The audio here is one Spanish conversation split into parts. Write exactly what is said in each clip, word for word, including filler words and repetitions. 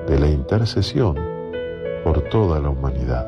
de la intercesión por toda la humanidad.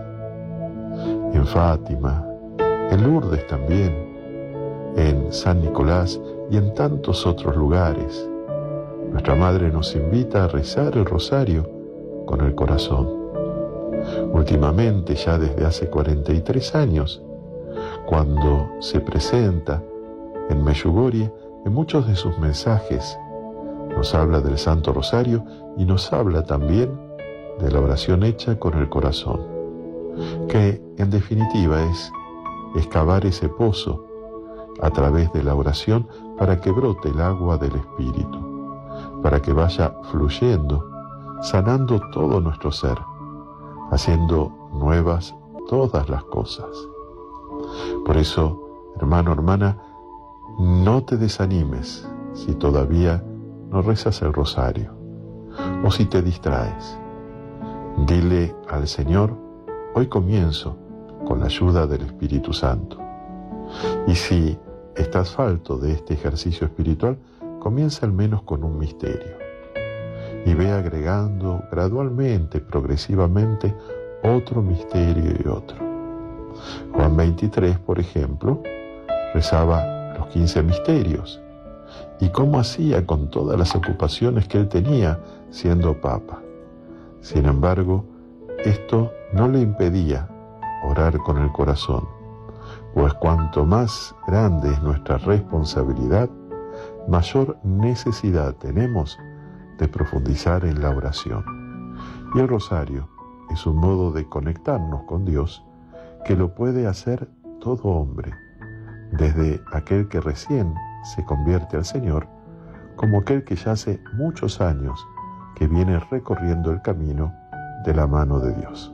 En Fátima, en Lourdes también, en San Nicolás y en tantos otros lugares, nuestra Madre nos invita a rezar el rosario con el corazón. Últimamente, ya desde hace cuarenta y tres años, cuando se presenta en Medjugorje, en muchos de sus mensajes nos habla del Santo Rosario y nos habla también de la oración hecha con el corazón, que en definitiva es excavar ese pozo a través de la oración para que brote el agua del Espíritu, para que vaya fluyendo, sanando todo nuestro ser, haciendo nuevas todas las cosas. Por eso, hermano, hermana, no te desanimes si todavía no rezas el rosario o si te distraes. Dile al Señor: hoy comienzo con la ayuda del Espíritu Santo. Y si estás falto de este ejercicio espiritual, comienza al menos con un misterio y ve agregando gradualmente, progresivamente, otro misterio y otro. Juan veintitrés, por ejemplo, rezaba los quince misterios. ¿Y cómo hacía con todas las ocupaciones que él tenía siendo papa? Sin embargo, esto no le impedía orar con el corazón, pues cuanto más grande es nuestra responsabilidad, mayor necesidad tenemos de profundizar en la oración. Y el rosario es un modo de conectarnos con Dios que lo puede hacer todo hombre, desde aquel que recién se convierte al Señor, como aquel que ya hace muchos años que viene recorriendo el camino de la mano de Dios.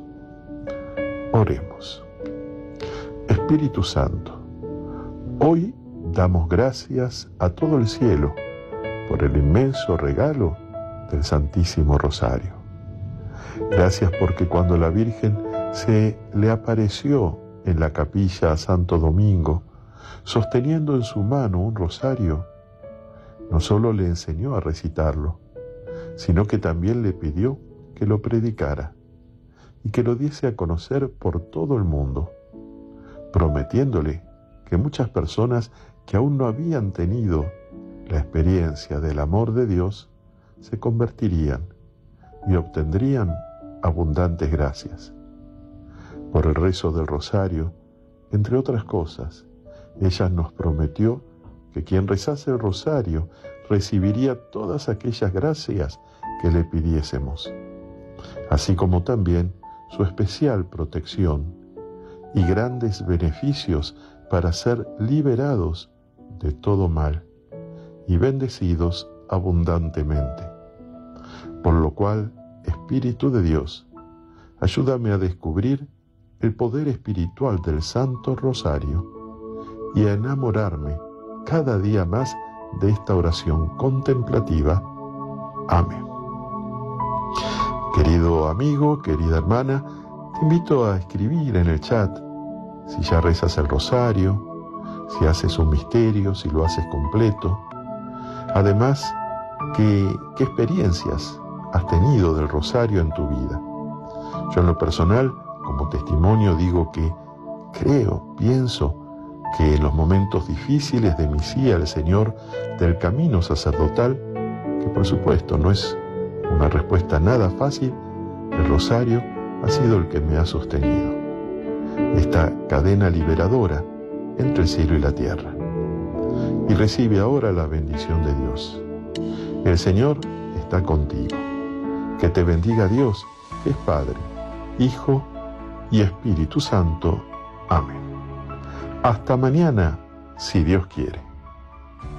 Oremos. Espíritu Santo, hoy damos gracias a todo el cielo por el inmenso regalo del Santísimo Rosario. Gracias porque cuando la Virgen se le apareció en la capilla a Santo Domingo, sosteniendo en su mano un rosario, no solo le enseñó a recitarlo, sino que también le pidió que lo predicara y que lo diese a conocer por todo el mundo, prometiéndole que muchas personas que aún no habían tenido la experiencia del amor de Dios se convertirían y obtendrían abundantes gracias. Por el rezo del rosario, entre otras cosas, ella nos prometió que quien rezase el rosario recibiría todas aquellas gracias que le pidiésemos, así como también su especial protección y grandes beneficios para ser liberados de todo mal y bendecidos abundantemente. Por lo cual, Espíritu de Dios, ayúdame a descubrir el poder espiritual del Santo Rosario y a enamorarme cada día más de esta oración contemplativa. Amén. Querido amigo, querida hermana, te invito a escribir en el chat si ya rezas el rosario, si haces un misterio, si lo haces completo. Además, ¿qué, qué experiencias has tenido del rosario en tu vida? Yo en lo personal, como testimonio, digo que creo, pienso que en los momentos difíciles de mi sí al Señor del camino sacerdotal, que por supuesto no es una respuesta nada fácil, el rosario ha sido el que me ha sostenido. Esta cadena liberadora entre el cielo y la tierra. Y recibe ahora la bendición de Dios. El Señor está contigo. Que te bendiga Dios, que es Padre, Hijo y Espíritu Santo. Amén. Hasta mañana, si Dios quiere.